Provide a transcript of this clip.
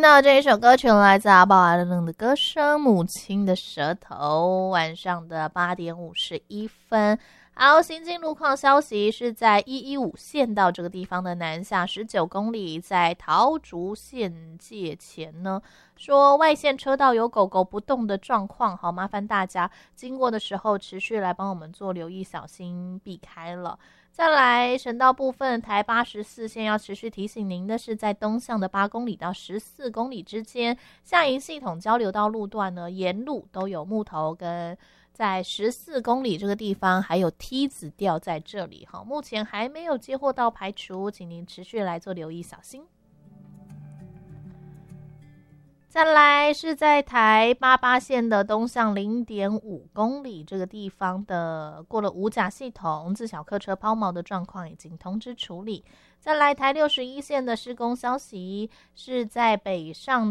到这一首歌曲来自阿宝阿冷的歌声《母亲的舌头》，晚上的8点51分。好，行经路况消息是在115县道这个地方的南下19公里，在桃竹县界前呢，说外线车道有狗狗不动的状况，好，麻烦大家经过的时候持续来帮我们做留意，小心避开了。再来，省道部分，台84线要持续提醒您的是，在东向的8公里到14公里之间，下营系统交流道路段呢，沿路都有木头跟在14公里这个地方还有梯子吊在这里哈，目前还没有接获到排除，请您持续来做留意，小心。再来是在台88线的东向0.5公里这个地方的过了五甲系统自小客车抛锚的状况已经通知处理。再来台61线的施工消息是在北上